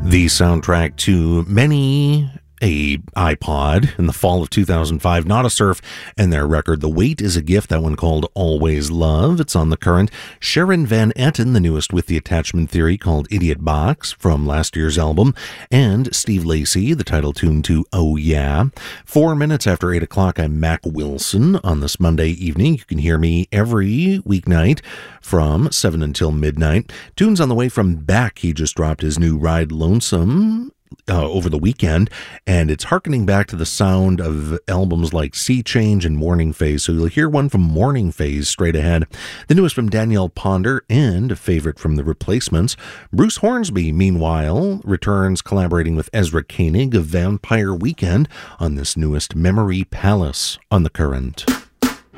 The soundtrack to many a iPod in the fall of 2005, Nada Surf, and their record The Weight is a Gift, that one called Always Love. It's on the current. Sharon Van Etten, the newest with the Attachment Theory, called Idiot Box from last year's album, and Steve Lacy, the title tune to Oh Yeah. 4 minutes after 8 o'clock, I'm Mac Wilson. On this Monday evening, you can hear me every weeknight from 7 until midnight. Tunes on the way from Beck. He just dropped his new Ride Lonesome over the weekend, and it's hearkening back to the sound of albums like Sea Change and Morning Phase. So you'll hear one from Morning Phase straight ahead. The newest from Danielle Ponder, and a favorite from The Replacements. Bruce Hornsby, meanwhile, returns collaborating with Ezra Koenig of Vampire Weekend on this newest Memory Palace on the current.